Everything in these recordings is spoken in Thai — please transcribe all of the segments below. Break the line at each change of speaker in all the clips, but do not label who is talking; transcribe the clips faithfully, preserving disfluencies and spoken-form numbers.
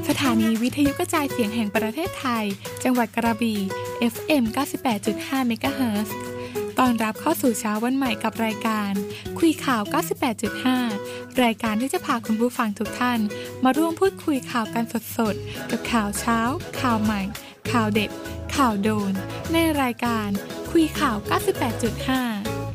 สถานีวิทยุกระจายเสียงแห่งประเทศไทยจังหวัดกระบี่ เอฟ เอ็ม เก้าสิบแปดจุดห้า เมกะเฮิรตซ์ตอนรับเข้าสู่เช้าวันใหม่กับรายการคุยข่าว เก้าสิบแปดจุดห้า รายการที่จะพาคุณผู้ฟังทุกท่านมาร่วมพูดคุยข่าวกันสดๆกับข่าวเช้าข่าวใหม่ข่าวเด็ดข่าวโดนในรายการคุยข่าว เก้าสิบแปดจุดห้า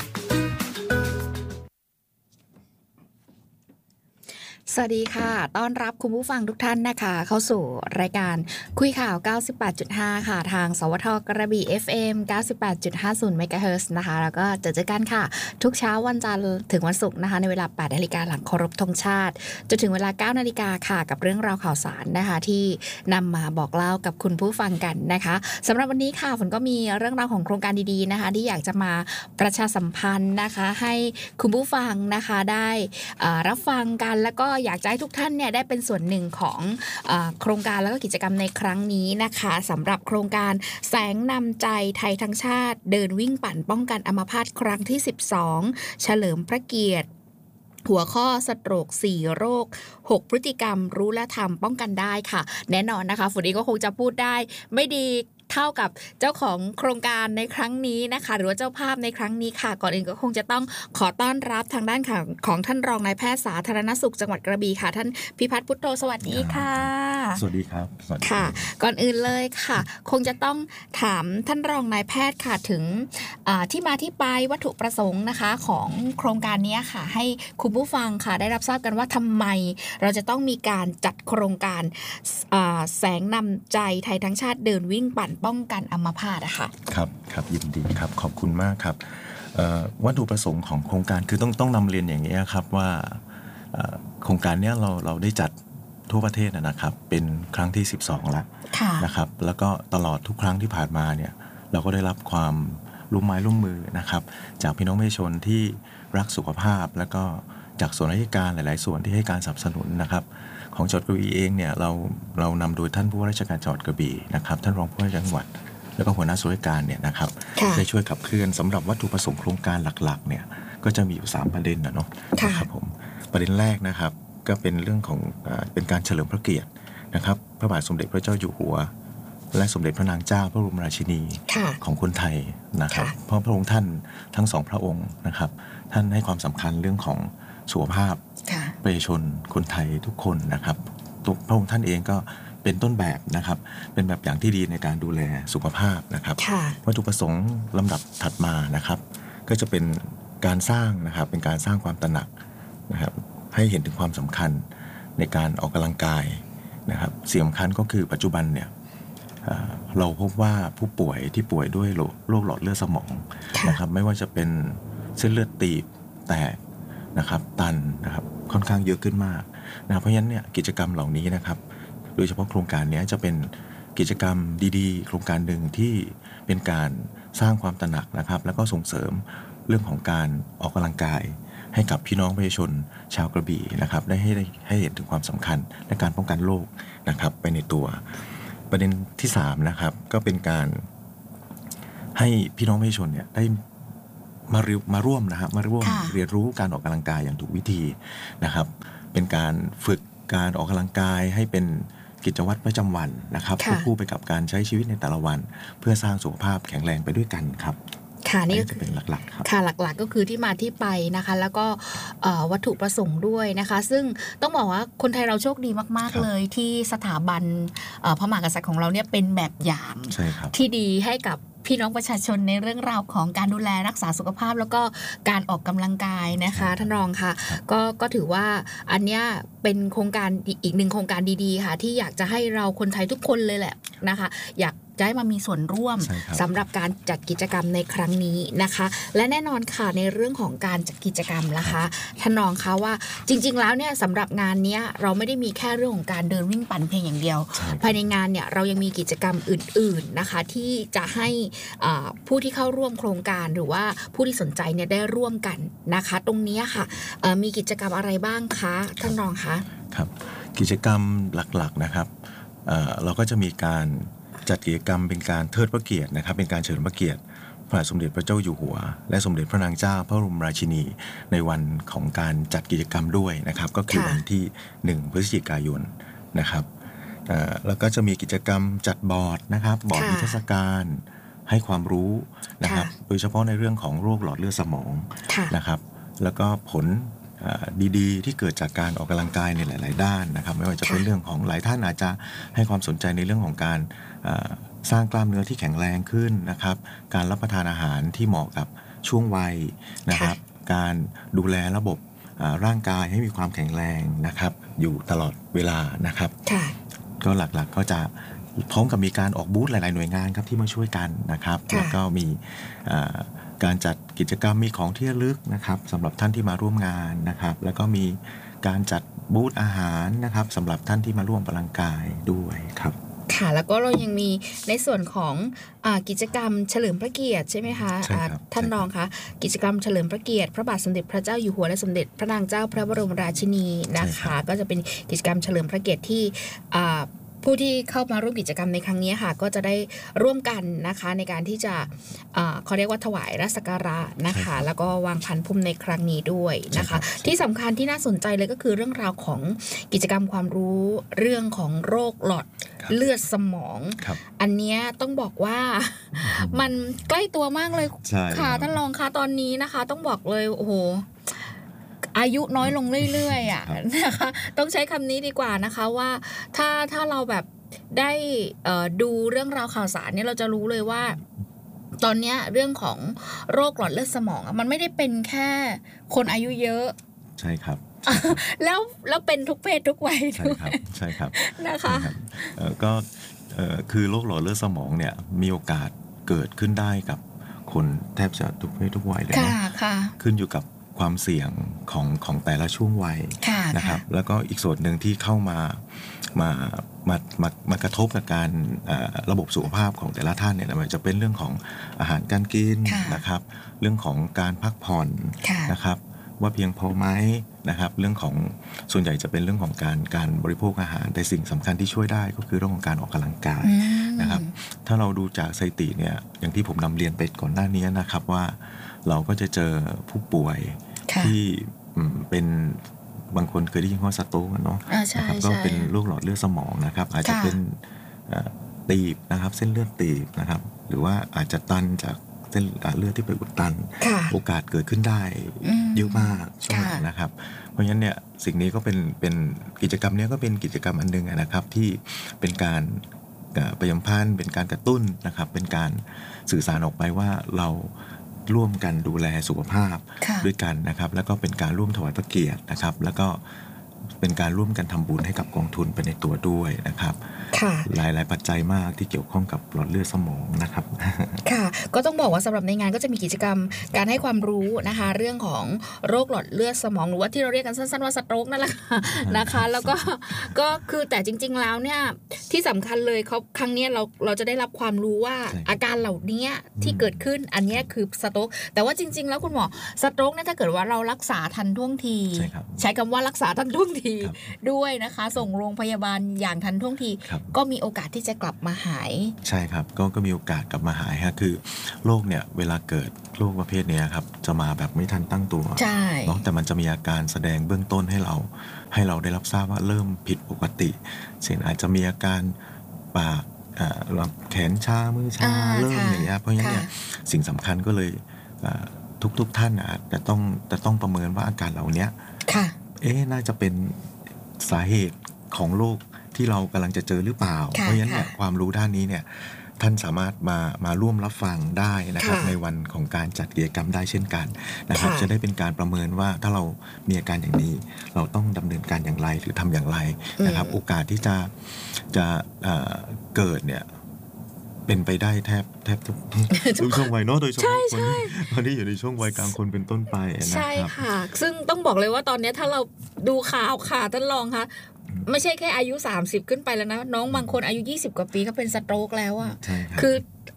สวัสดีค่ะต้อนรับคุณผู้ฟังทุกท่านนะคะเข้าสู่รายการคุยข่าว เก้าสิบแปดจุดห้า ค่ะทางสวทกระบี่ เอฟ เอ็ม เก้าสิบแปดจุดห้าศูนย์ เมกะเฮิรตซ์นะคะแล้วก็เจอเจอกันค่ะทุกเช้าวันจันทร์ถึงวันศุกร์นะคะในเวลา แปดนาฬิกาหลังเคารพธงชาติจนถึงเวลา เก้านาฬิกาค่ะกับเรื่องราวข่าวสารนะคะที่นำมาบอกเล่ากับคุณผู้ฟังกันนะคะสำหรับวันนี้ค่ะฝนก็มีเรื่องราวของโครงการดีๆนะคะที่อยากจะมาประชาสัมพันธ์นะคะให้คุณผู้ฟังนะคะได้รับฟังกันแล้วก็อยากจะให้ทุกท่านเนี่ยได้เป็นส่วนหนึ่งของเอ่อโครงการแล้วก็กิจกรรมในครั้งนี้นะคะสำหรับโครงการแสงนำใจไทยทั้งชาติเดินวิ่งปั่นป้องกันอัมพาตครั้งที่สิบสองเฉลิมพระเกียรติหัวข้อสโตรกสี่โรคหกพฤติกรรมรู้และทำป้องกันได้ค่ะแน่นอนนะคะฝนเองก็คงจะพูดได้ไม่ดีเท่ากับเจ้าของโครงการในครั้งนี้นะคะหรือว่าเจ้าภาพในครั้งนี้ค่ะก่อนอื่นก็คงจะต้องขอต้อนรับทางด้านของของท่านรองนายแพทย์สาธารณสุขจังหวัดกระบี่ค่ะท่านพิพัฒน์พุทโธสวัสดีค่ะ
สวัสดีครับสวัสดี
ค่ะก่อนอื่นเลยค่ะคงจะต้องถามท่านรองนายแพทย์ค่ะถึงที่มาที่ไปวัตถุประสงค์นะคะของโครงการนี้ค่ะให้คุณผู้ฟังค่ะได้รับทราบกันว่าทำไมเราจะต้องมีการจัดโครงการแสงนำใจไทยทั้งชาติเดินวิ่งปั่นป้องกันอัมพาตอะค่ะ
ครับครับยินดีครับขอบคุณมากครับวัตถุประสงค์ของโครงการคือต้องต้องนำเรียนอย่างนี้ครับว่าโครงการนี้เราเราได้จัดทั่วประเทศนะครับเป็นครั้งที่สิบสองแล้วนะครับแล้วก็ตลอดทุกครั้งที่ผ่านมาเนี่ยเราก็ได้รับความร่วมไม้ร่วมมือนะครับจากพี่น้องประชาชนที่รักสุขภาพแล้วก็จากส่วนราชการหลายๆส่วนที่ให้การสนับสนุนนะครับของจังหวัดกระบี่เองเนี่ยเราเรานำโดยท่านผู้ว่าราชการจังหวัดกระบี่นะครับท่านรองผู้ว่าราชการจังหวัดแล้วก็หัวหน้าส่วนราชการเนี่ยนะครับได้ช่วยขับเคลื่อนสำหรับวัตถุประสงค์โครงการหลักๆเนี่ยก็จะมีอยู่สามประเด็นนะเนาะนะครับผมประเด็นแรกนะครับก็เป็นเรื่องของเป็นการเฉลิมพระเกียรตินะครับพระบาทสมเด็จพระเจ้าอยู่หัวและสมเด็จพระนางเจ้าพระบรมราชินีของคนไทยนะครับเพราะพระองค์ท่านทั้งสองพระองค์นะครับท่านให้ความสำคัญเรื่องของสุขภาพประชาชนคนไทยทุกคนนะครับพระองค์ท่านเองก็เป็นต้นแบบนะครับเป็นแบบอย่างที่ดีในการดูแลสุขภาพนะครับวัตถุประสงค์ลำดับถัดมานะครับก็จะเป็นการสร้างนะครับเป็นการสร้างความตระหนักนะครับให้เห็นถึงความสำคัญในการออกกำลังกายนะครับสิ่งสำคัญก็คือปัจจุบันเนี่ยเราพบว่าผู้ป่วยที่ป่วยด้วยโรคหลอดเลือดสมองนะครับไม่ว่าจะเป็นเส้นเลือดตีบแตกนะครับตันนะครับค่อนข้างเยอะขึ้นมากนะเพราะฉะนั้นเนี่ยกิจกรรมเหล่านี้นะครับโดยเฉพาะโครงการนี้จะเป็นกิจกรรมดีๆโครงการหนึ่งที่เป็นการสร้างความตระหนักนะครับแล้วก็ส่งเสริมเรื่องของการออกกำลังกายให้กับพี่น้องประชาชนชาวกระบี่นะครับได้ให้ให้เห็นถึงความสำคัญในการป้องกันโรคนะครับไปในตัวประเด็นที่สามนะครับก็เป็นการให้พี่น้องประชาชนเนี่ยได้มามาร่วมนะครับมาร่วมเรียนรู้การออกกำลังกายอย่างถูกวิธีนะครับเป็นการฝึกการออกกำลังกายให้เป็นกิจวัตรประจำวันนะครับควบคู่ไปกับการใช้ชีวิตในแต่ละวันเพื่อสร้างสุขภาพแข็งแรงไปด้วยกันครับ
ค่ะนี่
จะเป็นหลักๆครับ
ค่ะหลักๆก็คือที่มาที่ไปนะคะแล้วก็วัตถุประสงค์ด้วยนะคะซึ่งต้องบอกว่าคนไทยเราโชคดีมากๆเลยที่สถาบันพระมหากษัตริย์ของเราเนี่ยเป็นแบบอย่างที่ดีให้กับพี่น้องประชาชนในเรื่องราวของการดูแลรักษาสุขภาพแล้วก็การออกกำลังกายนะคะท่านรองค่ะก็ก็ถือว่าอันเนี้ยเป็นโครงการอีกหนึ่งโครงการดีๆค่ะที่อยากจะให้เราคนไทยทุกคนเลยแหละนะคะอยากจะให้มามีส่วนร่วมสำหรับการจัดกิจกรรมในครั้งนี้นะคะและแน่นอนค่ะในเรื่องของการจัดกิจกรรมนะคะท่านรองคะว่าจริงๆแล้วเนี่ยสำหรับงานนี้เราไม่ได้มีแค่เรื่องของการเดินวิ่งปั่นเพียงอย่างเดียวภายในงานเนี่ยเรายังมีกิจกรรมอื่นๆนะคะที่จะให้ผู้ที่เข้าร่วมโครงการหรือว่าผู้ที่สนใจเนี่ยได้ร่วมกันนะคะตรงนี้ค่ะมีกิจกรรมอะไรบ้างคะท่านรองคะ
ครับกิจกรรมหลักๆนะครับ เอ่อ เราก็จะมีการจัดกิจกรรมเป็นการเทิดพระเกียรตินะครับเป็นการเฉลิมพระเกียรติพระบาทสมเด็จพระเจ้าอยู่หัวและสมเด็จพระนางเจ้าพระบรมราชินีในวันของการจัดกิจกรรมด้วยนะครับก็คือวันที่หนึ่งพฤศจิกายนนะครับแล้วก็จะมีกิจกรรมจัดบอร์ดนะครับบอร์ดนิทรรศการให้ความรู้นะครับโดยเฉพาะในเรื่องของโรคหลอดเลือดสมองนะครับแล้วก็ผลดีๆที่เกิดจากการออกกำลังกายในหลายๆด้านนะครับไม่ว่าจะเป็นเรื่องของหลายท่านอาจจะให้ความสนใจในเรื่องของการสร้างกล้ามเนื้อที่แข็งแรงขึ้นนะครับการรับประทานอาหารที่เหมาะกับช่วงวัยนะครับการดูแลระบบร่างกายให้มีความแข็งแรงนะครับอยู่ตลอดเวลานะครับก็หลักๆ ก, ก็จะพร้อมกับมีการออกบูธหลายๆหน่วยงานครับที่มาช่วยกันนะครับแล้วก็มีการจัดกิจกรรมมีของที่ระลึกนะครับสำหรับท่านที่มาร่วมงานนะครับแล้วก็มีการจัดบูธอาหารนะครับสำหรับท่านที่มาร่วมออกกำลังกายด้วยครับ
ค่ะแล้วก็เรายังมีในส่วนของอ่ากิจกรรมเฉลิมพระเกียรติใช่ไหมคะท่านรองคะกิจกรรมเฉลิมพระเกียรติพระบาทสมเด็จพระเจ้าอยู่หัวและสมเด็จพระนางเจ้าพระบรมราชินีนะคะก็จะเป็นกิจกรรมเฉลิมพระเกียรติที่อ่าผู้ที่เข้ามาร่วมกิจกรรมในครั้งนี้ค่ะก็จะได้ร่วมกันนะคะในการที่จะเขาเรียกว่าถวายราชสักการะนะคะแล้วก็วางพันพุ่มในครั้งนี้ด้วยนะคะที่สำคัญที่น่าสนใจเลยก็คือเรื่องราวของกิจกรรมความรู้เรื่องของโรคหลอดเลือดสมองอันนี้ต้องบอกว่ามันใกล้ตัวมากเลยค่ะท่านรองคะตอนนี้นะคะต้องบอกเลยโอ้โหอายุน้อยลงเรื่อยๆอ่ะนะคะต้องใช้คำนี้ดีกว่านะคะว่าถ้าถ้าเราแบบได้ดูเรื่องราวข่าวสารเนี่ยเราจะรู้เลยว่าตอนนี้เรื่องของโรคหลอดเลือดสมองมันไม่ได้เป็นแค่คนอายุเยอะ
ใช่ครับ
แล้วแล้วเป็นทุกเพศทุกวัย
ใช่ครับใช่ครับ
นะคะ
ก็คือโรคหลอดเลือดสมองเนี่ยมีโอกาสเกิดขึ้นได้กับคนแทบจะทุกเพศทุกวัยเลยนะขึ้นอยู่กับความเสี่ยงของของแต่ละช่วงวัยนะครับแล้วก็อีกส่วนหนึ่งที่เข้ามามามามามากระทบกับการระบบสุขภาพของแต่ละท่านเนี่ยมันจะเป็นเรื่องของอาหารการกินนะครับเรื่องของการพักผ่อนนะครับว่าเพียงพอไหมนะครับเรื่องของส่วนใหญ่จะเป็นเรื่องของการการบริโภคอาหารแต่สิ่งสำคัญที่ช่วยได้ก็คือเรื่องของการออกกำลังกายนะครับถ้าเราดูจากสถิติเนี่ยอย่างที่ผมนำเรียนไปก่อนหน้านี้นะครับว่าเราก็จะเจอผู้ป่วยที่เป็นบางคนเคยได้ยินว่าสโตรกเนาะนะครับก็เป็นโรคหลอดเลือดสมองนะครับอาจจะเป็นตีบนะครับเส้นเลือดตีบนะครับหรือว่าอาจจะตันจากเส้นเลือดที่ไปอุดตันโอกาสเกิดขึ้นได้เยอะมากช่วงนั้นนะครับเพราะฉะนั้นเนี่ยสิ่งนี้ก็เป็นเป็นกิจกรรมนี้ก็เป็นกิจกรรมอันนึงนะครับที่เป็นการประชาสัมพันธ์เป็นการกระตุ้นนะครับเป็นการสื่อสารออกไปว่าเราร่วมกันดูแลสุขภาพด้วยกันนะครับแล้วก็เป็นการร่วมถวายพระเกียรตินะครับแล้วก็เป็นการร่วมกันทำบุญให้กับกองทุนไปในตัวด้วยนะครับหลายหลายปัจจัยมากที่เกี่ยวข้องกับหลอดเลือดสมองนะครับ
ค่ะก็ต้องบอกว่าสำหรับในงานก็จะมีกิจกรรมการให้ความรู้นะคะเรื่องของโรคหลอดเลือดสมองหรือว่าที่เราเรียกกันสั้นๆว่าสโตรกนั่นแหละนะคะแล้วก็ก็คือแต่จริงๆแล้วเนี่ยที่สำคัญเลยเขาครั้งนี้เราเราจะได้รับความรู้ว่าอาการเหล่านี้ที่เกิดขึ้นอันนี้คือสโตรกแต่ว่าจริงๆแล้วคุณหมอสโตรกเนี่ยถ้าเกิดว่าเรารักษาทันท่วงทีใช้คำว่ารักษาทันท่วงทีด้วยนะคะส่งโรงพยาบาลอย่างทันท่วงทีก็มีโอกาสที่จะกลับมาหาย
ใช่ครับก็ก็มีโอกาสกลับมาหายฮะคือโรคเนี่ยเวลาเกิดโรคประเภทนี้ครับจะมาแบบไม่ทันตั้งตัว
ใช่
เนาะแต่มันจะมีอาการแสดงเบื้องต้นให้เราให้เราได้รับทราบว่าเริ่มผิดปกติเช่นอาจจะมีอาการปากแขนชามือชาเริ่มอย่างเงี้ยเพราะฉะนั้นเนี่ยสิ่งสำคัญก็เลยทุกๆท่านอาจจะต้องจะต้องประเมินว่าอาการเหล่านี้เอ๊ะน่าจะเป็นสาเหตุของโรคที่เรากำลังจะเจอหรือเปล่าเพราะฉะนั้นเนี่ยความรู้ด้านนี้เนี่ยท่านสามารถมามาร่วมรับฟังได้นะครับในวันของการจัดกิจกรรมได้เช่นกันนะครับจะได้เป็นการประเมินว่าถ้าเรามีอาการอย่างนี้เราต้องดำเนินการอย่างไรหรือทำอย่างไรนะครับโอกาสที่จะจะเกิดเนี่ยเป็นไปได้แทบแทบทุกช่วงวัยเนาะโดยเฉพาะคนที่คนที่อยู่ในช่วงวัยกลางคนเป็นต้นไปนะครับ
ใช่ค่ะซึ่งต้องบอกเลยว่าตอนนี้ถ้าเราดูข่าวค่ะท่านรองคะไม่ใช่แค่อายุสามสิบขึ้นไปแล้วนะน้องบางคนอายุยี่สิบกว่าปีก็เป็นสโตรกแล้วอ่ะคือ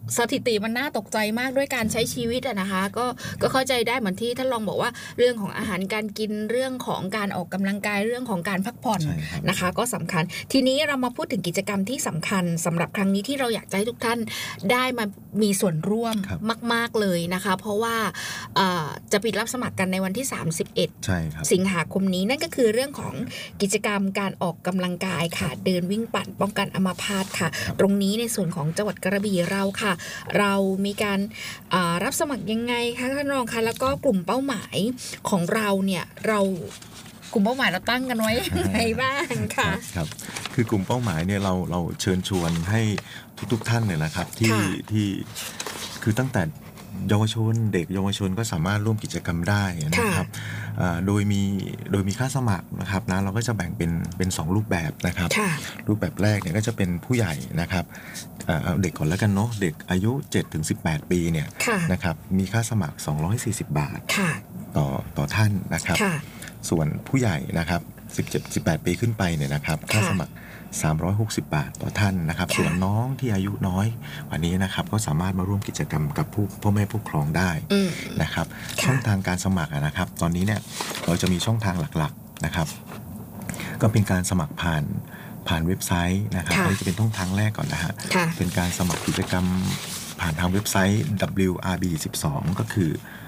สถิติมันน่าตกใจมากด้วยการใช้ชีวิตอะนะคะก็ก็เข้าใจได้เหมือนที่ท่านรองบอกว่าเรื่องของอาหารการกินเรื่องของการออกกำลังกายเรื่องของการพักผ่อนนะคะก็สำคัญทีนี้เรามาพูดถึงกิจกรรมที่สำคัญสำหรับครั้งนี้ที่เราอยากให้ทุกท่านได้มามีส่วนร่วมมากๆเลยนะคะเพราะว่าจะปิดรับสมัครกันในวันที่สามสิบเอ็ดสิงหาคมนี้นั่นก็คือเรื่องของกิจกรรมการออกกำลังกายค่ะเดินวิ่งปั่นป้องกันอัมพาตค่ะตรงนี้ในส่วนของจังหวัดกระบี่เราค่ะเรามีการรับสมัครยังไงคะท่านรองคะแล้วก็กลุ่มเป้าหมายของเราเนี่ยเรากลุ่มเป้าหมายเราตั้งกันไว้ยังไงบ้างคะ
ครับคือกลุ่มเป้าหมายเนี่ยเราเราเชิญชวนให้ทุกๆท่านเนี่ยนะครับที่ที่คือตั้งแต่เยาวชนเด็กเยาวชนก็สามารถร่วมกิจกรรมได้นะครับโดยมีโดยมีค่าสมัครนะครับนะเราก็จะแบ่งเป็นเป็นสองรูปแบบนะครับรูปแบบแรกเนี่ยก็จะเป็นผู้ใหญ่นะครับเอาเด็กก่อนแล้วกันเนาะเด็กอายุ เจ็ดถึงสิบแปด ปีเนี่ยนะครับมีค่าสมัครสองร้อยสี่สิบบาทต่อต่อท่านนะครับส่วนผู้ใหญ่นะครับสิบเจ็ด สิบแปด ปีขึ้นไปเนี่ยนะครับค่าสมัครสามร้อยหกสิบบาทต่อท่านนะครับส่วนน้องที่อายุน้อยกว่านี้นะครับก็สามารถมาร่วมกิจกรรมกับผู้พ่อแม่ผู้ปกครองได้นะครับช่องทางการสมัครนะครับตอนนี้เนี่ยเราจะมีช่องทางหลักๆนะครับก็เป็นการสมัครผ่านผ่านเว็บไซต์นะครับอันนี้จะเป็นช่องทางแรกก่อนนะฮะเป็นการสมัครกิจกรรมผ่านทางเว็บไซต์ ดับเบิลยู อาร์ บี สิบสอง ก็คือ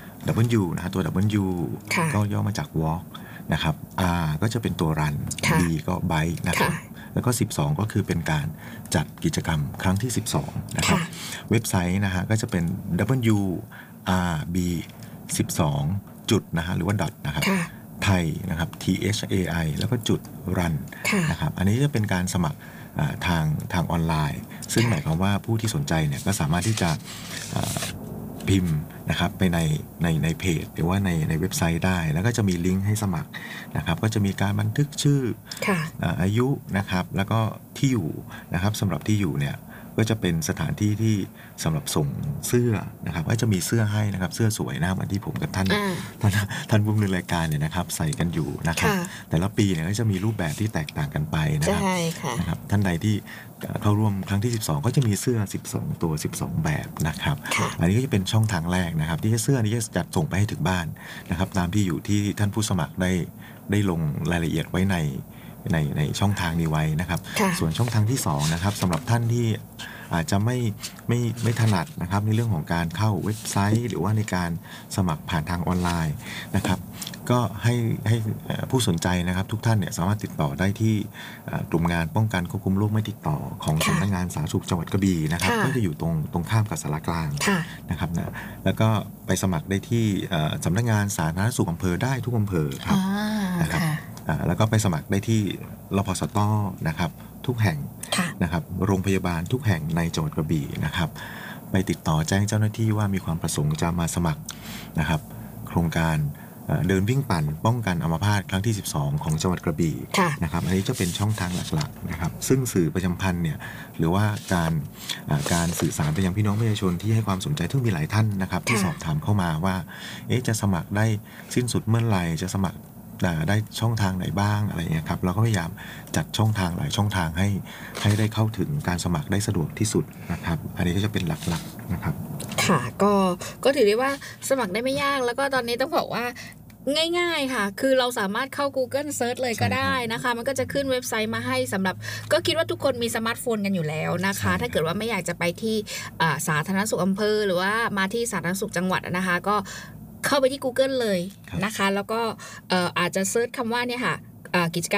W นะฮะตัว W ก็ย่อมาจาก walk นะครับ R ก็จะเป็นตัว run B ก็ bike นะครับแล้วก็สิบสองก็คือเป็นการจัดกิจกรรมครั้งที่สิบสองนะครับเว็บไซต์นะฮะก็จะเป็น ดับเบิลยู อาร์ บี สิบสอง จุดนะฮะหรือว่า dot นะครับไทยนะครับ T H A I แล้วก็จุด run นะครับอันนี้จะเป็นการสมัครทางทางออนไลน์ซึ่งหมายความว่าผู้ที่สนใจเนี่ยก็สามารถที่จะพิมพ์นะครับไปในในในเพจหรือว่าในในเว็บไซต์ได้แล้วก็จะมีลิงก์ให้สมัครนะครับก็จะมีการบันทึกชื่ออายุนะครับแล้วก็ที่อยู่นะครับสำหรับที่อยู่เนี่ยก็จะเป็นสถานที่ที่สำหรับส่งเสื้อนะครับก็จะมีเสื้อให้นะครับเสื้อสวยนะเหมือนที่ผมกับท่านท่านท่านผู้ดำเนินรายการเนี่ยนะครับใส่กันอยู่นะครับแต่ละปีเนี่ยก็จะมีรูปแบบที่แตกต่างกันไปนะครับนะครับท่านใดที่เข้าร่วมครั้งที่สิบสองก็จะมีเสื้อสิบสองตัวสิบสองแบบนะครับอันนี้ก็จะเป็นช่องทางแรกนะครับที่เสื้อนี้จะจัดส่งไปให้ถึงบ้านนะครับตามที่อยู่ที่ท่านผู้สมัครได้ได้ลงรายละเอียดไว้ในในในช่องทางนี้ไว้นะครับส่วนช่องทางที่สองนะครับสำหรับท่านที่อาจจะไม่ไม่ไม่ถนัดนะครับในเรื่องของการเข้าเว็บไซต์หรือว่าในการสมัครผ่านทางออนไลน์นะครับก็ให้ให้ผู้สนใจนะครับทุกท่านเนี่ยสามารถติดต่อได้ที่กลุ่มงานป้องกันควบคุมโรคไม่ติดต่อของสำนักงานสาธารณสุขจังหวัดกระบี่นะครับก็จะอยู่ตรงตรงข้ามกับศาลากลางนะครับนะแล้วก็ไปสมัครได้ที่สำนักงานสาธารณสุขอำเภอได้ทุกอำเภอครับนะครับแล้วก็ไปสมัครได้ที่รพสตนะครับทุกแห่งนะครับโรงพยาบาลทุกแห่งในจังหวัดกระบี่นะครับไปติดต่อแจ้งเจ้าหน้าที่ว่ามีความประสงค์จะมาสมัครนะครับโครงการเดินวิ่งปั่นป้องกันอัมพาตครั้งที่สิบสองของจังหวัดกระบี่นะครับอันนี้จะเป็นช่องทางหลักๆนะครับซึ่งสื่อประชาสัมพันธ์เนี่ยหรือว่าการการสื่อสารไปยังพี่น้องประชาชนที่ให้ความสนใจซึ่งมีหลายท่านนะครับที่สอบถามเข้ามาว่าเอ๊ะจะสมัครได้สิ้นสุดเมื่อไหร่จะสมัครได้ช่องทางไหนบ้างอะไรเงี้ยครับเราก็พยายามจัดช่องทางหลายช่องทางให้ให้ได้เข้าถึงการสมัครได้สะดวกที่สุดนะครับอันนี้ก็จะเป็นหลักๆนะครับ
ค่ะก็ก็ถือได้ว่าสมัครได้ไม่ยากแล้วก็ตอนนี้ต้องบอกว่าง่ายๆค่ะคือเราสามารถเข้า Google Search เลยก็ได้นะคะมันก็จะขึ้นเว็บไซต์มาให้สำหรับก็คิดว่าทุกคนมีสมาร์ทโฟนกันอยู่แล้วนะคะถ้าเกิดว่าไม่อยากจะไปที่สาธารณสุขอำเภอหรือว่ามาที่สาธารณสุขจังหวัดนะคะก็เข้าไปที่ Google เลยนะคะแล้วก็อาจจะเซิร์ชคำว่าเนี่ยค่ะกิจกรรม